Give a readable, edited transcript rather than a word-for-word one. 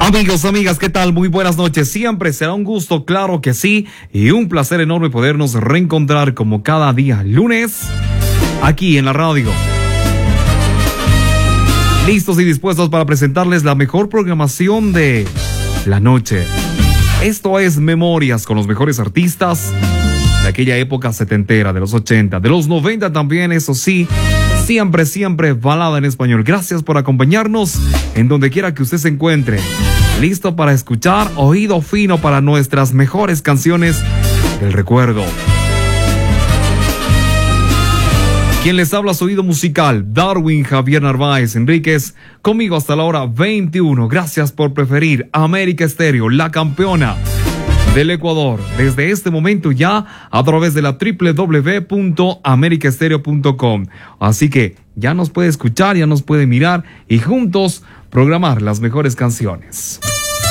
Amigos, amigas, ¿qué tal? Muy buenas noches. Siempre será un gusto, claro que sí, y un placer enorme podernos reencontrar como cada día lunes aquí en la radio. Listos y dispuestos para presentarles la mejor programación de la noche. Esto es Memorias con los mejores artistas de aquella época setentera, de los 80, de los 90 también, eso sí. Siempre balada en español. Gracias por acompañarnos en donde quiera que usted se encuentre. Listo para escuchar, oído fino para nuestras mejores canciones del recuerdo. Quien les habla, su oído musical, Darwin Javier Narváez Enríquez, conmigo hasta la hora 21. Gracias por preferir América Estéreo, la campeona del Ecuador, desde este momento ya a través de la www.americaestereo.com. Así que ya nos puede escuchar, ya nos puede mirar y juntos programar las mejores canciones.